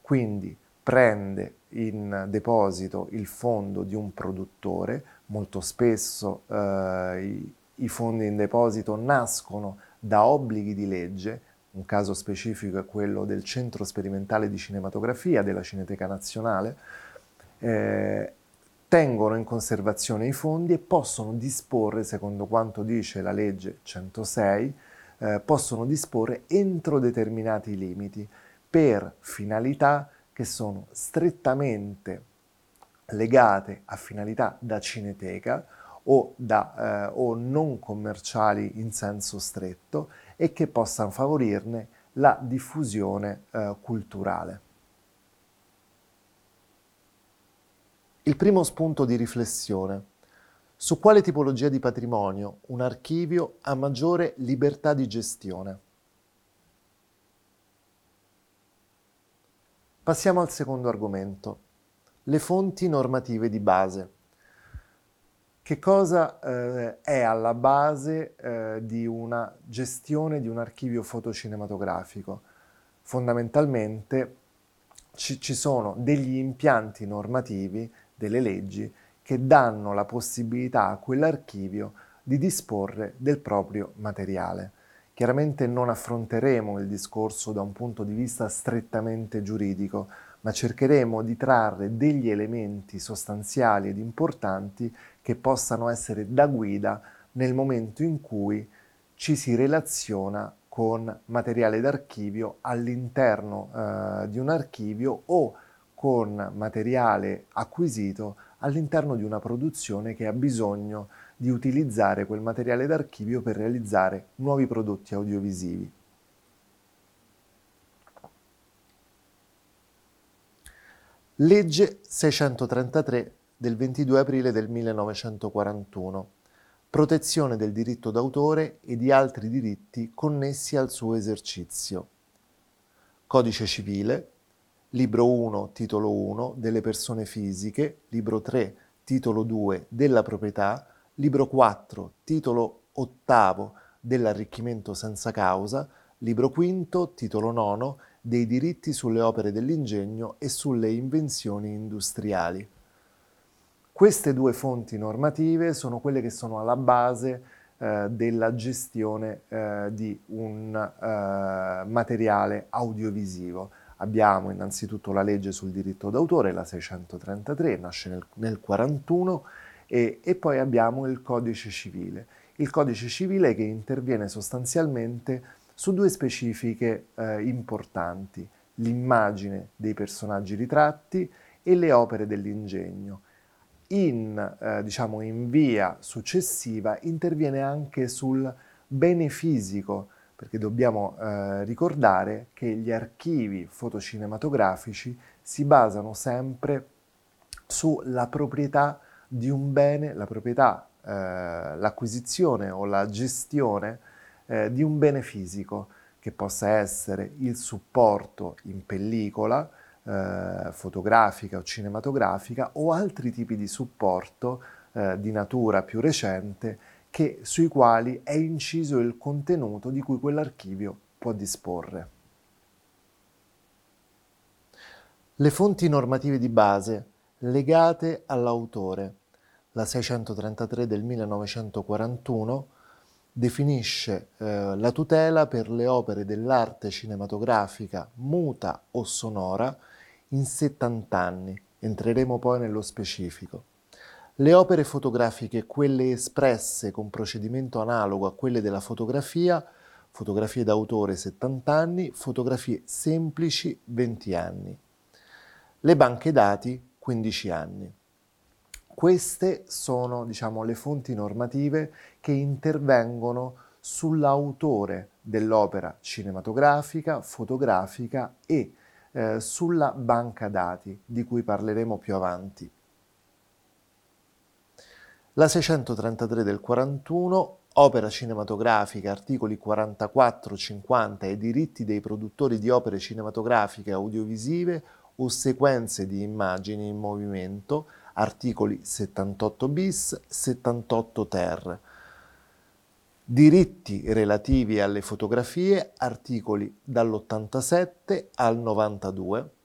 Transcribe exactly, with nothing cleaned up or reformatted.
quindi prende in deposito il fondo di un produttore. Molto spesso eh, i, i fondi in deposito nascono da obblighi di legge. Un caso specifico è quello del Centro Sperimentale di Cinematografia della Cineteca Nazionale. Eh, tengono in conservazione i fondi e possono disporre, secondo quanto dice la legge centosei, eh, possono disporre entro determinati limiti per finalità che sono strettamente legate a finalità da cineteca o, da, eh, o non commerciali in senso stretto e che possano favorirne la diffusione eh, culturale. Il primo spunto di riflessione: su quale tipologia di patrimonio un archivio ha maggiore libertà di gestione? Passiamo al secondo argomento: le fonti normative di base. Che cosa eh, è alla base eh, di una gestione di un archivio fotocinematografico? Fondamentalmente ci, ci sono degli impianti normativi, delle leggi, che danno la possibilità a quell'archivio di disporre del proprio materiale. Chiaramente non affronteremo il discorso da un punto di vista strettamente giuridico, ma cercheremo di trarre degli elementi sostanziali ed importanti che possano essere da guida nel momento in cui ci si relaziona con materiale d'archivio all'interno eh, di un archivio o con materiale acquisito all'interno di una produzione che ha bisogno di utilizzare quel materiale d'archivio per realizzare nuovi prodotti audiovisivi. Legge seicentotrentatré del ventidue aprile del millenovecentoquarantuno. Protezione del diritto d'autore e di altri diritti connessi al suo esercizio. Codice civile, libro uno, titolo uno, delle persone fisiche, libro tre, titolo due, della proprietà, libro quattro, titolo ottavo, dell'arricchimento senza causa, libro quinto, titolo nono, dei diritti sulle opere dell'ingegno e sulle invenzioni industriali. Queste due fonti normative sono quelle che sono alla base eh, della gestione eh, di un eh, materiale audiovisivo. Abbiamo innanzitutto la legge sul diritto d'autore, la seicentotrentatré, nasce nel, nel quarantuno, e, e poi abbiamo il codice civile. Il codice civile che interviene sostanzialmente su due specifiche eh, importanti: l'immagine dei personaggi ritratti e le opere dell'ingegno. In, eh, diciamo, in via successiva interviene anche sul bene fisico, perché dobbiamo eh, ricordare che gli archivi fotocinematografici si basano sempre sulla proprietà di un bene, la proprietà, eh, l'acquisizione o la gestione eh, di un bene fisico, che possa essere il supporto in pellicola, eh, fotografica o cinematografica, o altri tipi di supporto eh, di natura più recente che, sui quali è inciso il contenuto di cui quell'archivio può disporre. Le fonti normative di base legate all'autore. La seicentotrentatré del millenovecentoquarantuno definisce eh, la tutela per le opere dell'arte cinematografica muta o sonora in settanta anni. Entreremo poi nello specifico. Le opere fotografiche, quelle espresse con procedimento analogo a quelle della fotografia, fotografie d'autore settanta anni, fotografie semplici venti anni. Le banche dati quindici anni. Queste sono, diciamo, le fonti normative che intervengono sull'autore dell'opera cinematografica, fotografica e eh, sulla banca dati, di cui parleremo più avanti. La seicentotrentatré del quarantuno, opera cinematografica, articoli quarantaquattro cinquanta e diritti dei produttori di opere cinematografiche audiovisive o sequenze di immagini in movimento, articoli settantotto bis, settantotto ter. Diritti relativi alle fotografie, articoli dall'ottantasette al novantadue.